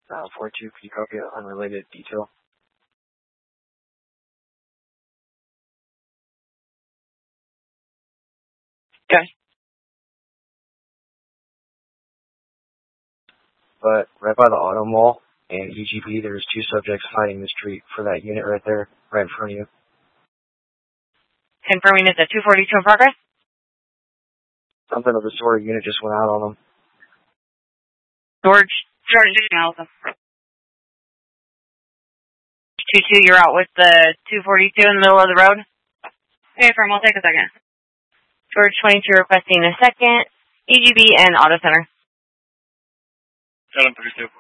42, could you copy an unrelated detail? Okay. But right by the auto mall and EGB, there's 2 subjects hiding the street for that unit right there, right in front of you. Confirming it's a 242 in progress? Something of the sort, unit just went out on them. George, Alpha. 22, you're out with the 242 in the middle of the road? Okay, firm, I'll take a second. George 22 requesting a second, EGB and Auto Center. 732.